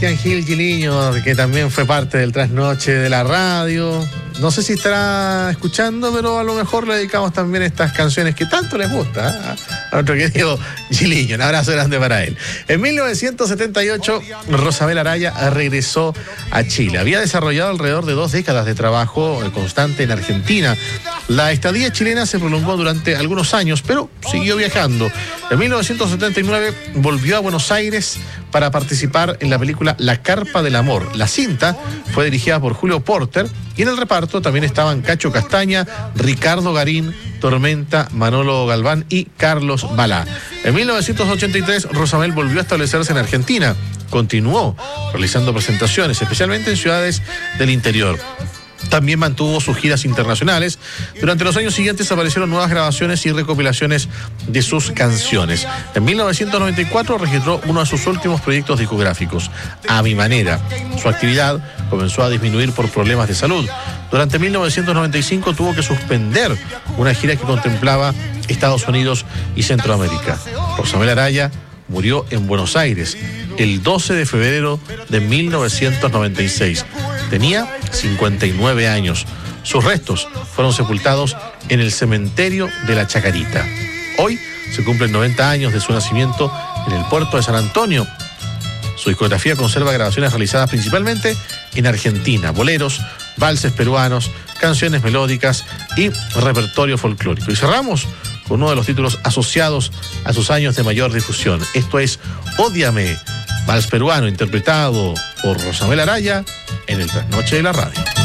Gil Giliño, que también fue parte del trasnoche de la radio. No sé si estará escuchando, pero a lo mejor le dedicamos también estas canciones que tanto les gusta a nuestro querido Giliño. Un abrazo grande para él. En 1978, Rosabel Araya regresó a Chile. Había desarrollado alrededor de 2 décadas de trabajo constante en Argentina. La estadía chilena se prolongó durante algunos años, pero siguió viajando. En 1979 volvió a Buenos Aires para participar en la película La Carpa del Amor. La cinta fue dirigida por Julio Porter y en el reparto también estaban Cacho Castaña, Ricardo Garín, Tormenta, Manolo Galván y Carlos Balá. En 1983, Rosabel volvió a establecerse en Argentina. Continuó realizando presentaciones, especialmente en ciudades del interior. También mantuvo sus giras internacionales. Durante los años siguientes aparecieron nuevas grabaciones y recopilaciones de sus canciones. En 1994 registró uno de sus últimos proyectos discográficos, A Mi Manera. Su actividad comenzó a disminuir por problemas de salud. Durante 1995 tuvo que suspender una gira que contemplaba Estados Unidos y Centroamérica. Rosabel Araya murió en Buenos Aires el 12 de febrero de 1996. Tenía 59 años. Sus restos fueron sepultados en el cementerio de la Chacarita. Hoy se cumplen 90 años de su nacimiento en el puerto de San Antonio. Su discografía conserva grabaciones realizadas principalmente en Argentina, boleros, valses peruanos, canciones melódicas y repertorio folclórico. Y cerramos con uno de los títulos asociados a sus años de mayor difusión. Esto es Ódiame, vals peruano interpretado por Rosabel Araya en el trasnoche de la radio.